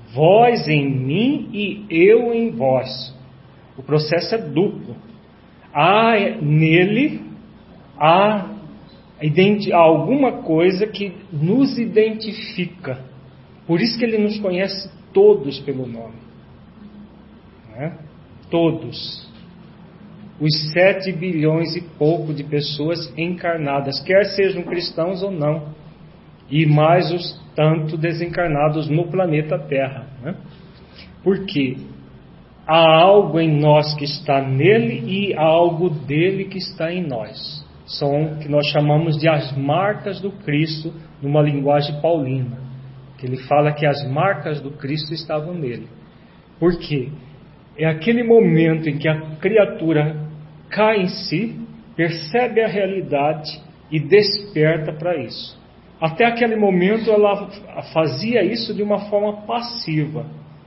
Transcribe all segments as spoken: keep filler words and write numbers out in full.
vós em mim e eu em vós. O processo é duplo. Há nele há alguma coisa que nos identifica. Por isso que ele nos conhece todos pelo nome. Né? Todos. Os sete bilhões e pouco de pessoas encarnadas, quer sejam cristãos ou não, e mais os tanto desencarnados no planeta Terra. Né? Porque há algo em nós que está nele e há algo dele que está em nós. São o que nós chamamos de as marcas do Cristo, numa linguagem paulina, que ele fala que as marcas do Cristo estavam nele. Por quê? É aquele momento em que a criatura cai em si, percebe a realidade e desperta para isso. Até aquele momento ela fazia isso de uma forma passiva,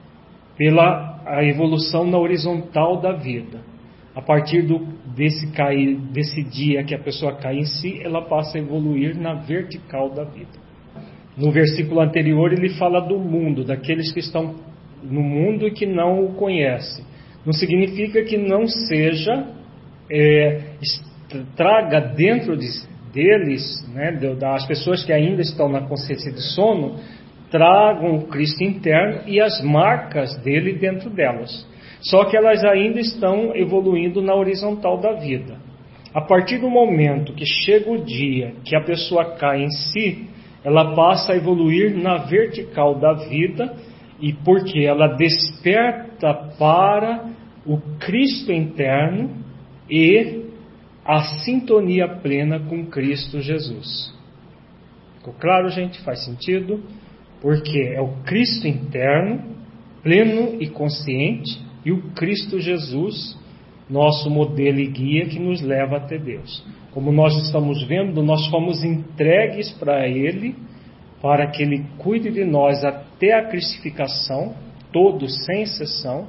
pela a evolução na horizontal da vida. A partir do, desse, cair, desse dia que a pessoa cai em si, ela passa a evoluir na vertical da vida. No versículo anterior ele fala do mundo, daqueles que estão no mundo e que não o conhecem. Não significa que não seja... É, traga dentro de, deles, né, das pessoas que ainda estão na consciência de sono, tragam o Cristo interno e as marcas dele dentro delas. Só que elas ainda estão evoluindo na horizontal da vida. A partir do momento que chega o dia que a pessoa cai em si, ela passa a evoluir na vertical da vida, e porque ela desperta para o Cristo interno e a sintonia plena com Cristo Jesus. Ficou claro, gente? Faz sentido? Porque é o Cristo interno, pleno e consciente, e o Cristo Jesus, nosso modelo e guia, que nos leva até Deus. Como nós estamos vendo, nós fomos entregues para Ele, para que Ele cuide de nós até a crucificação, todos sem exceção,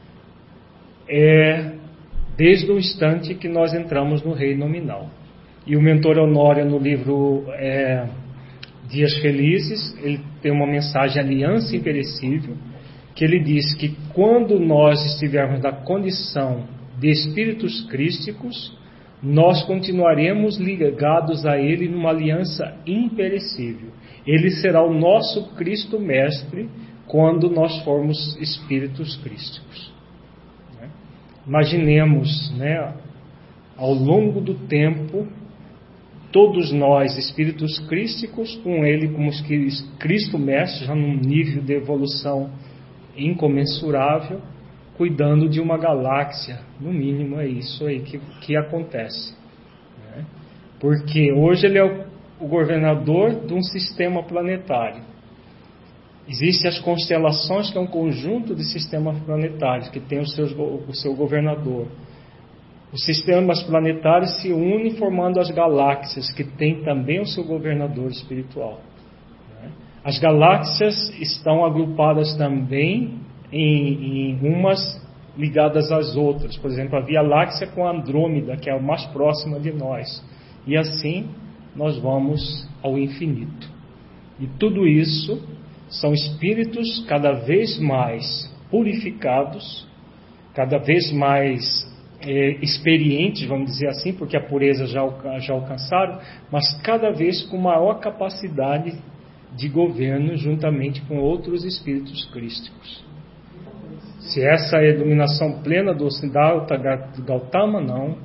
é... desde o instante que nós entramos no reino nominal. E o mentor Honório, no livro é, Dias Felizes, ele tem uma mensagem Aliança Imperecível, que ele diz que quando nós estivermos na condição de espíritos crísticos, nós continuaremos ligados a ele numa aliança imperecível. Ele será o nosso Cristo Mestre quando nós formos espíritos crísticos. Imaginemos, né, ao longo do tempo, todos nós, espíritos crísticos, com ele como Cristo Mestre, já num nível de evolução incomensurável, cuidando de uma galáxia. No mínimo é isso aí que, que acontece. Né? Porque hoje ele é o, o governador de um sistema planetário. Existem as constelações, que é um conjunto de sistemas planetários, que tem o seu, o seu governador. Os sistemas planetários se unem formando as galáxias, que tem também o seu governador espiritual. As galáxias estão agrupadas também em, em umas ligadas às outras. Por exemplo, a Via Láctea com a Andrômeda, que é a mais próxima de nós. E assim nós vamos ao infinito. E tudo isso são espíritos cada vez mais purificados, cada vez mais é, experientes, vamos dizer assim, porque a pureza já, já alcançaram, mas cada vez com maior capacidade de governo juntamente com outros espíritos crísticos. Se essa é a iluminação plena do Siddhartha Gautama, não.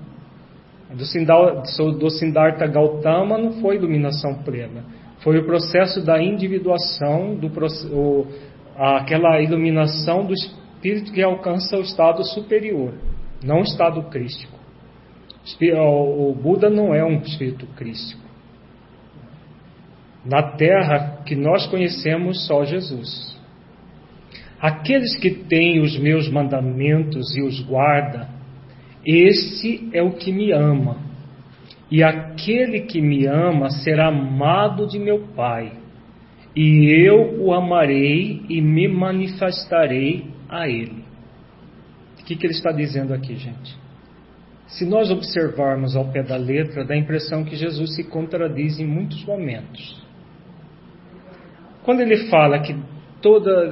Do Siddhartha Gautama não foi iluminação plena. Foi o processo da individuação, do, o, aquela iluminação do espírito que alcança o estado superior, não o estado crístico. O Buda não é um espírito crístico. Na Terra que nós conhecemos só Jesus. Aqueles que têm os meus mandamentos e os guarda, esse é o que me ama. E aquele que me ama será amado de meu Pai, e eu o amarei e me manifestarei a ele. O que, que ele está dizendo aqui, gente? Se nós observarmos ao pé da letra, dá a impressão que Jesus se contradiz em muitos momentos. Quando ele fala que toda